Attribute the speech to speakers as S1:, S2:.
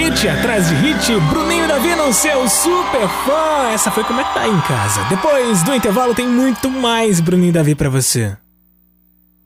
S1: Hit atrás de hit, Bruninho e Davi no seu super fã. Essa foi Como é que tá em casa. Depois do intervalo tem muito mais Bruninho e Davi pra você.